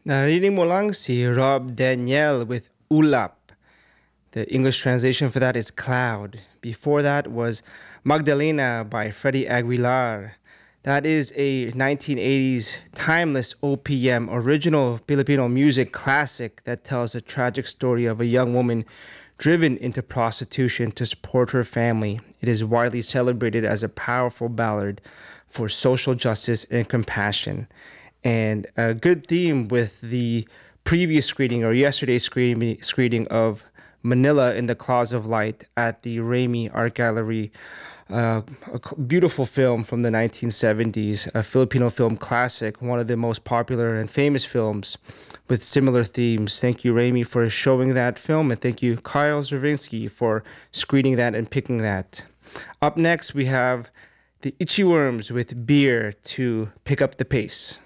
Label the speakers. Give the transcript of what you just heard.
Speaker 1: Narinig mo lang si Rob Daniel with Ulap. The English translation for that is cloud. Before that was Magdalena by Freddie Aguilar. That is a 1980s timeless OPM, original Filipino music classic that tells the tragic story of a young woman driven into prostitution to support her family. It is widely celebrated as a powerful ballad for social justice and compassion. And a good theme with the previous screening or yesterday's screening of Manila in the Claws of Light at the Raimi Art Gallery. Beautiful film from the 1970s, a Filipino film classic, one of the most popular and famous films with similar themes. Thank you, Raimi, for showing that film, and thank you, Kyle Zervinsky, for screening that and picking that. Up next, we have the Itchy Worms with Beer to pick up the pace.